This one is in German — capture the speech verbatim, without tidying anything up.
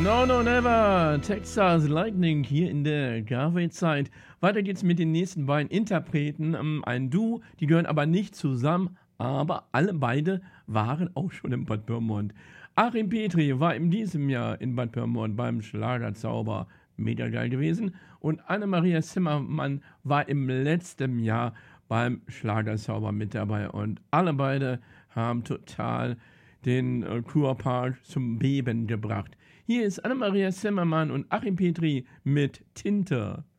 No, no, never. Texas Lightning hier in der Garvey-Zeit. Weiter geht's mit den nächsten beiden Interpreten. Ähm, ein Duo, die gehören aber nicht zusammen, aber alle beide waren auch schon in Bad Pyrmont. Achim Petri war in diesem Jahr in Bad Pyrmont beim Schlagerzauber mega geil gewesen. Und Annemaria Zimmermann war im letzten Jahr beim Schlagerzauber mit dabei. Und alle beide haben total den äh, Kurpark zum Beben gebracht. Hier ist Annemaria Zimmermann und Achim Petri mit Tinte.